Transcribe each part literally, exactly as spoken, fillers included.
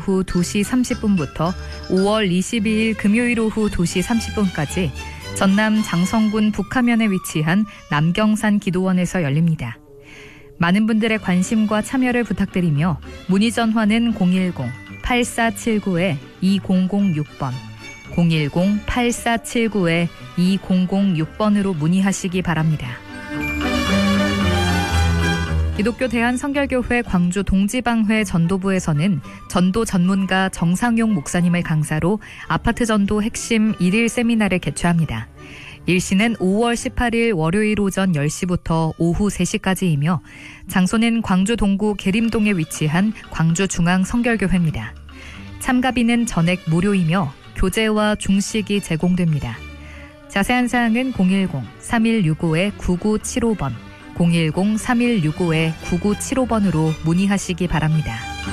오후 두 시 삼십 분부터 오월 이십이일 금요일 오후 두 시 삼십 분까지 전남 장성군 북하면에 위치한 남경산 기도원에서 열립니다. 많은 분들의 관심과 참여를 부탁드리며 문의 전화는 공일공 팔사칠구 이공공육 번, 공일공 팔사칠구 이공공육 번으로 문의하시기 바랍니다. 기독교 대한성결교회 광주 동지방회 전도부에서는 전도 전문가 정상용 목사님을 강사로 아파트 전도 핵심 일일 세미나를 개최합니다. 일시는 오월 십팔일 월요일 오전 열 시부터 오후 세 시까지이며 장소는 광주 동구 계림동에 위치한 광주중앙성결교회입니다. 참가비는 전액 무료이며 교재와 중식이 제공됩니다. 자세한 사항은 공일공 삼일육오 구구칠오 번, 공일공 삼일육오 구구칠오 번으로 문의하시기 바랍니다.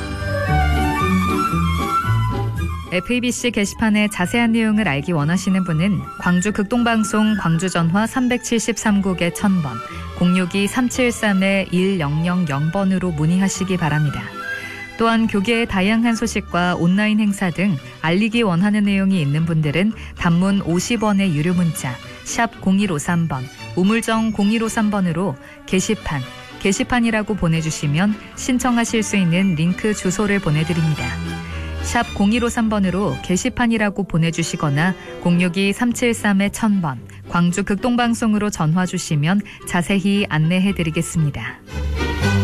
에프이비씨 게시판의 자세한 내용을 알기 원하시는 분은 광주 극동방송 광주전화 삼칠삼 국에 천 번, 공육이 삼칠삼 일공공 번으로 문의하시기 바랍니다. 또한 교계의 다양한 소식과 온라인 행사 등 알리기 원하는 내용이 있는 분들은 단문 오십 원의 유료 문자 샵 공일오삼 번, 우물정 공일오삼 번으로 게시판, 게시판이라고 보내주시면 신청하실 수 있는 링크 주소를 보내드립니다. 샵 공일오삼 번으로 게시판이라고 보내주시거나 공육이 삼칠삼 천 번, 광주 극동방송으로 전화 주시면 자세히 안내해드리겠습니다.